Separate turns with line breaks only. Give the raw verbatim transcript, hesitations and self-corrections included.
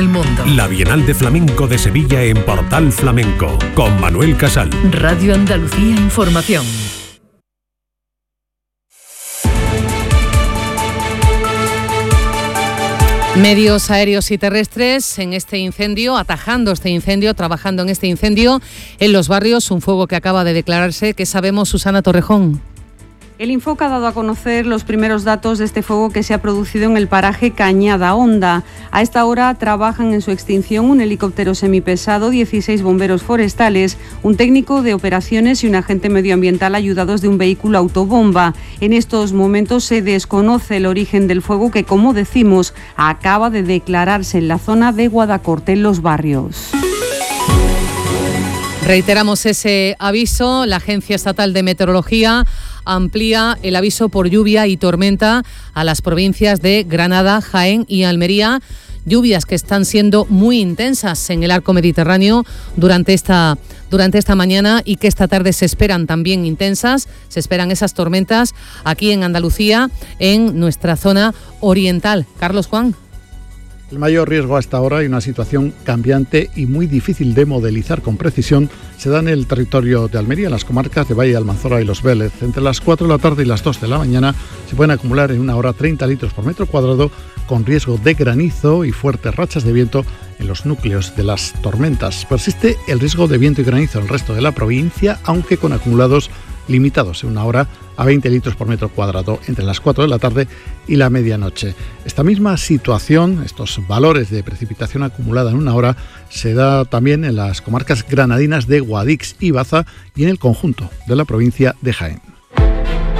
el mundo.
La Bienal de Flamenco de Sevilla en Portal Flamenco, con Manuel Casal.
Radio Andalucía Información.
Medios aéreos y terrestres en este incendio, atajando este incendio, trabajando en este incendio en los barrios, un fuego que acaba de declararse. ¿Qué sabemos, Susana Torrejón?
El Infoca ha dado a conocer los primeros datos de este fuego que se ha producido en el paraje Cañada Honda. A esta hora trabajan en su extinción un helicóptero semipesado, dieciséis bomberos forestales, un técnico de operaciones y un agente medioambiental ayudados de un vehículo autobomba. En estos momentos se desconoce el origen del fuego que, como decimos, acaba de declararse en la zona de Guadacorte, en Los Barrios.
Reiteramos ese aviso. La Agencia Estatal de Meteorología amplía el aviso por lluvia y tormenta a las provincias de Granada, Jaén y Almería. Lluvias que están siendo muy intensas en el arco mediterráneo durante esta, durante esta mañana y que esta tarde se esperan también intensas. Se esperan esas tormentas aquí en Andalucía, en nuestra zona oriental. Carlos Juan.
El mayor riesgo hasta ahora y una situación cambiante y muy difícil de modelizar con precisión se da en el territorio de Almería, en las comarcas de Valle de Almanzora y Los Vélez. Entre las cuatro de la tarde y las dos de la mañana se pueden acumular en una hora treinta litros por metro cuadrado, con riesgo de granizo y fuertes rachas de viento en los núcleos de las tormentas. Persiste el riesgo de viento y granizo en el resto de la provincia, aunque con acumulados limitados en una hora a veinte litros por metro cuadrado entre las cuatro de la tarde y la medianoche. Esta misma situación, estos valores de precipitación acumulada en una hora, se da también en las comarcas granadinas de Guadix y Baza y en el conjunto de la provincia de Jaén.